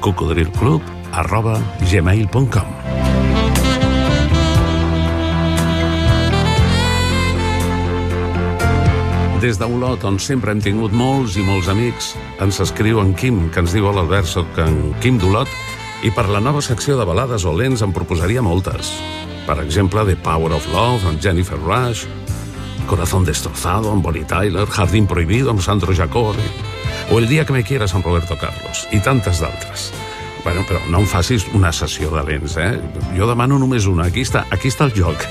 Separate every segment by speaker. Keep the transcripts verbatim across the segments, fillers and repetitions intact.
Speaker 1: cocodrilclub arroba gmail punt com. Des d'Olot, on sempre hem tingut molts i molts amics, ens escriu en Quim, que ens diu: hola Albert, soc en Quim d'Olot, i per la nova secció de balades o lents em proposaria moltes. Per exemple, The Power of Love, amb Jennifer Rush, Corazón Destrozado, amb Bonnie Tyler, Jardín Prohibido, amb Sandro Jacobi, o El día que me quieras, amb Roberto Carlos, i tantes d'altres. Bueno, però no em facis una sessió de lents, eh? Jo demano només una. Aquí està, aquí està el joc.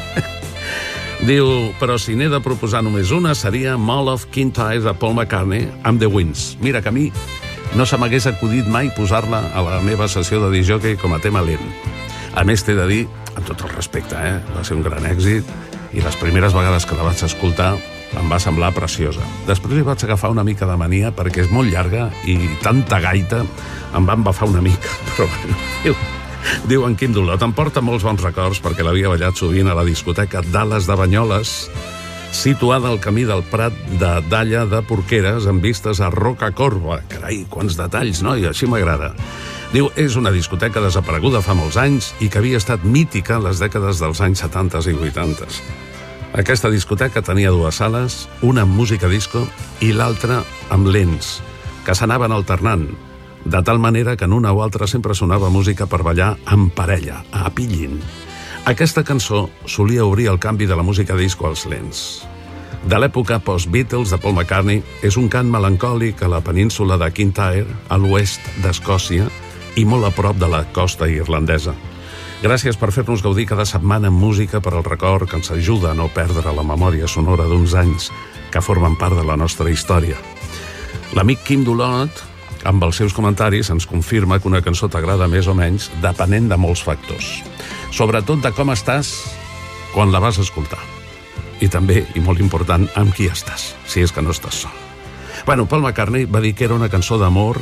Speaker 1: Diu, però si n'he de proposar només una, seria Mall of Kintyre de Paul McCartney amb The Winds. Mira que a mi no se m'hagués acudit mai posar-la a la meva sessió de disc-jockey com a tema lent. A més, t'he de dir, amb tot el respecte, eh? Va ser un gran èxit i les primeres vegades que la vaig escoltar em va semblar preciosa. Després li vaig agafar una mica de mania perquè és molt llarga i tanta gaita em va embafar una mica, però bueno, diu, diu en Quim d'Olot, em porta molts bons records perquè l'havia ballat sovint a la discoteca Dallas de Banyoles, situada al camí del Prat de Dalla de Porqueres, amb vistes a Roca Corba. Carai, quants detalls, no? I així m'agrada. Diu, és una discoteca desapareguda fa molts anys i que havia estat mítica en les dècades dels anys setanta i vuitanta. Aquesta discoteca tenia dues sales, una amb música disco i l'altra amb lents, que s'anaven alternant, de tal manera que en una o altra sempre sonava música per ballar en parella, a pillin. Aquesta cançó solia obrir el canvi de la música disco als lents. De l'època post-Beatles de Paul McCartney, és un cant melancòlic a la península de Kintyre, a l'oest d'Escòcia, i molt a prop de la costa irlandesa. Gràcies per fer-nos gaudir cada setmana amb música per al record que ens ajuda a no perdre la memòria sonora d'uns anys que formen part de la nostra història. L'amic Quim d'Olot, amb els seus comentaris, ens confirma que una cançó t'agrada més o menys depenent de molts factors. Sobretot de com estàs quan la vas escoltar. I també, i molt important, amb qui estàs, si és que no estàs sol. Bueno, Paul McCartney va dir que era una cançó d'amor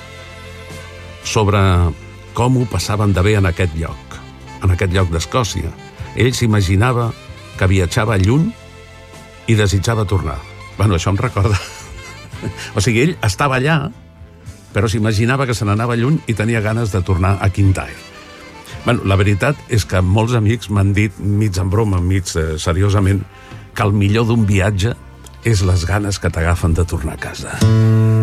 Speaker 1: sobre com ho passaven de bé en aquest lloc, en aquest lloc d'Escòcia. Ell s'imaginava que viatjava lluny i desitjava tornar. Bueno, això em recorda... O sigui, ell estava allà, però s'imaginava que se n'anava lluny i tenia ganes de tornar a Kintyre. Bueno, la veritat és que molts amics m'han dit, mig en broma, mig eh, seriosament, que el millor d'un viatge és les ganes que t'agafen de tornar a casa.